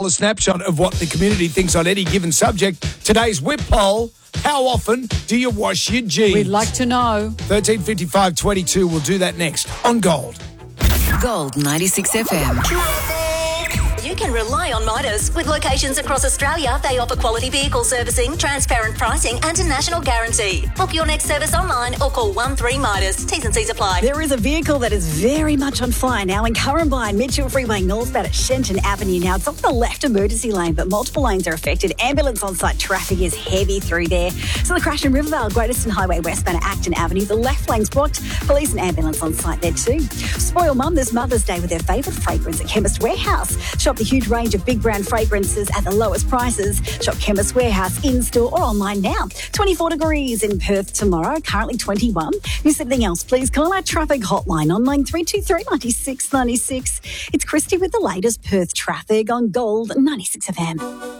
a snapshot of what the community thinks on any given subject. Today's whip poll: how often do you wash your jeans? We'd like to know. 135522. We'll do that next on Gold. Gold 96 FM. You can rely on Midas. With locations across Australia, they offer quality vehicle servicing, transparent pricing and a national guarantee. Book your next service online or call 13 Midas. T's and C's apply. There is a vehicle that is very much on fire now in Currumbine, Mitchell Freeway northbound at Shenton Avenue. Now, it's off the left emergency lane, but multiple lanes are affected. Ambulance on-site traffic is heavy through there. So the crash in Rivervale, Greatestern Highway westbound at Acton Avenue. The left lane's blocked. Police and ambulance on site there too. Spoil Mum this Mother's Day with their favourite fragrance at Chemist Warehouse. Shop the huge range of big brand fragrances at the lowest prices. Shop Chemist Warehouse in-store or online now. 24 degrees in Perth tomorrow, currently 21. Miss anything else, please call our traffic hotline on 9323 96 96. It's Christy with the latest Perth traffic on Gold 96 FM.